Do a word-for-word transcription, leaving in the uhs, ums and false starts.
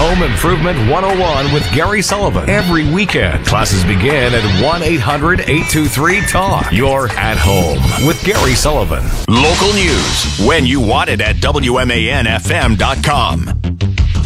Home Improvement one oh one with Gary Sullivan. Every weekend, classes begin at one eight hundred eight two three talk. You're at home with Gary Sullivan. Local news when you want it at W M A N F M dot com.